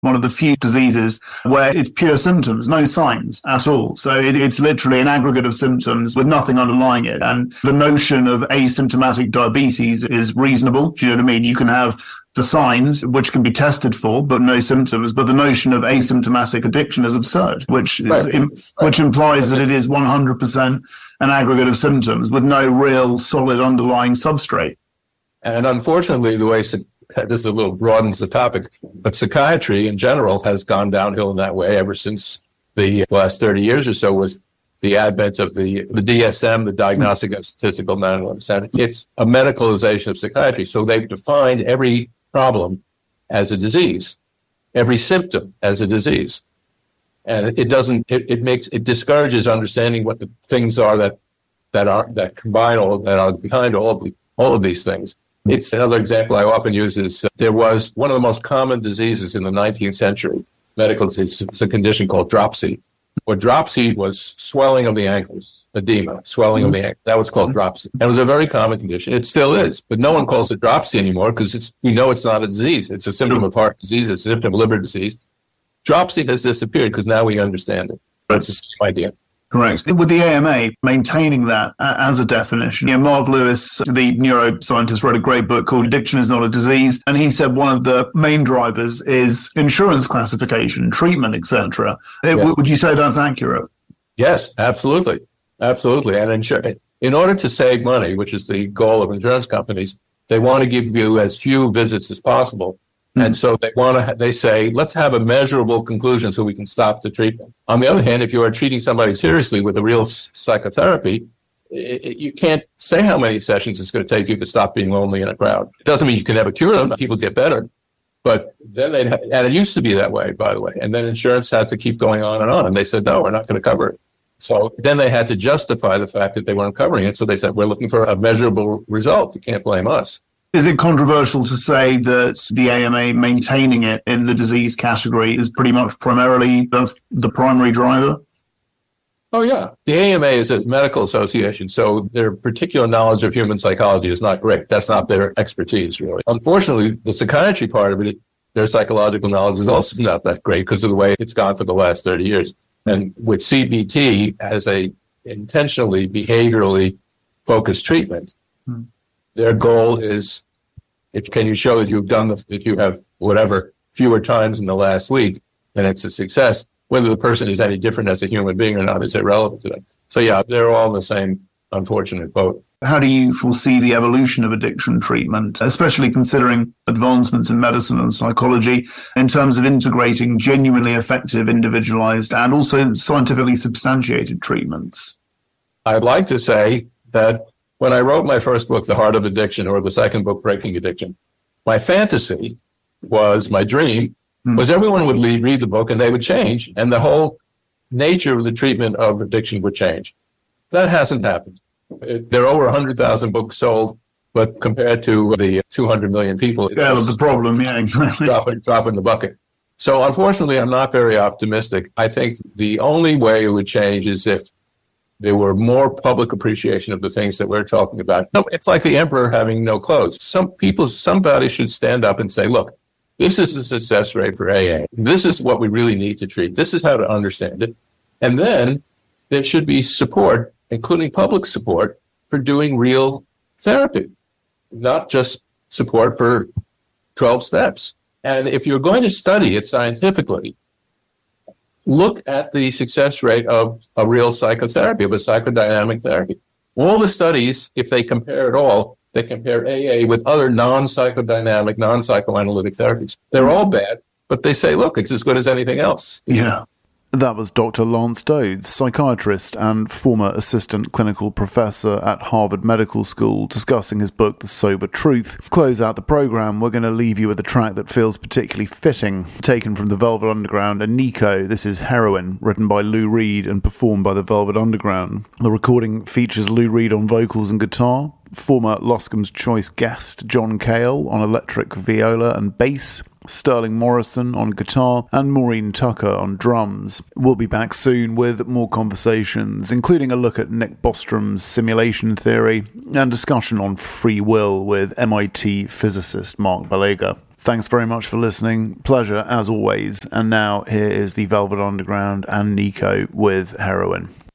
one of the few diseases where it's pure symptoms, no signs at all. So it's literally an aggregate of symptoms with nothing underlying it. And the notion of asymptomatic diabetes is reasonable. Do you know what I mean? You can have the signs, which can be tested for, but no symptoms. But the notion of asymptomatic addiction is absurd, which implies that it is 100% an aggregate of symptoms with no real solid underlying substrate. And unfortunately, the way this a little broadens the topic, but psychiatry in general has gone downhill in that way ever since the last 30 years or so was the advent of the DSM, the Diagnostic and Statistical Manual of Standard. It's a medicalization of psychiatry. So they've defined every problem as a disease, every symptom as a disease. And it discourages understanding what the things are that combine that are behind all of these things. It's another example I often use is there was one of the most common diseases in the 19th century, medical disease. It's a condition called dropsy. What dropsy was swelling of the ankles, edema, swelling of the ankles. That was called dropsy. And it was a very common condition. It still is, but no one calls it dropsy anymore because we know it's not a disease. It's a symptom of heart disease. It's a symptom of liver disease. Dropsy has disappeared because now we understand it. But it's the same idea. Correct. With the AMA maintaining that as a definition, Mark Lewis, the neuroscientist, wrote a great book called Addiction is Not a Disease. And he said one of the main drivers is insurance classification, treatment, etc. Would you say that's accurate? Yes, absolutely. Absolutely. And in order to save money, which is the goal of insurance companies, they want to give you as few visits as possible. And so they say, let's have a measurable conclusion so we can stop the treatment. On the other hand, if you are treating somebody seriously with a real psychotherapy, you can't say how many sessions it's going to take you to stop being lonely in a crowd. It doesn't mean you can never cure them. People get better. But then and it used to be that way, by the way. And then insurance had to keep going on. And they said, no, we're not going to cover it. So then they had to justify the fact that they weren't covering it. So they said, we're looking for a measurable result. You can't blame us. Is it controversial to say that the AMA maintaining it in the disease category is pretty much primarily the primary driver? Oh, yeah. The AMA is a medical association, so their particular knowledge of human psychology is not great. That's not their expertise, really. Unfortunately, the psychiatry part of it, their psychological knowledge is also not that great because of the way it's gone for the last 30 years. And with CBT as a intentionally behaviorally focused treatment, their goal is, can you show that that you have whatever fewer times in the last week, then it's a success. Whether the person is any different as a human being or not is irrelevant to them. So yeah, they're all in the same unfortunate boat. How do you foresee the evolution of addiction treatment, especially considering advancements in medicine and psychology in terms of integrating genuinely effective, individualized, and also scientifically substantiated treatments? I'd like to say that when I wrote my first book, The Heart of Addiction, or the second book, Breaking Addiction, my fantasy was, my dream was everyone would read the book and they would change, and the whole nature of the treatment of addiction would change. That hasn't happened. There are over 100,000 books sold, but compared to the 200 million people, it's the problem. Yeah, exactly. Drop in the bucket. So unfortunately, I'm not very optimistic. I think the only way it would change is if there were more public appreciation of the things that we're talking about. No, it's like the emperor having no clothes. Somebody should stand up and say, look, this is the success rate for AA. This is what we really need to treat. This is how to understand it. And then there should be support, including public support, for doing real therapy, not just support for 12 steps. And if you're going to study it scientifically, look at the success rate of a real psychotherapy, of a psychodynamic therapy. All the studies, if they compare at all, they compare AA with other non-psychodynamic, non-psychoanalytic therapies. They're all bad, but they say, look, it's as good as anything else. Yeah. That was Dr. Lance Dodds, psychiatrist and former assistant clinical professor at Harvard Medical School, discussing his book, The Sober Truth. To close out the programme, we're going to leave you with a track that feels particularly fitting, taken from the Velvet Underground and Nico. This is Heroin, written by Lou Reed and performed by the Velvet Underground. The recording features Lou Reed on vocals and guitar, former Loscombe's Choice guest John Cale on electric viola and bass, Sterling Morrison on guitar, and Maureen Tucker on drums. We'll be back soon with more conversations, including a look at Nick Bostrom's simulation theory and discussion on free will with MIT physicist Mark Balega. Thanks very much for listening. Pleasure as always. And now here is the Velvet Underground and Nico with Heroin.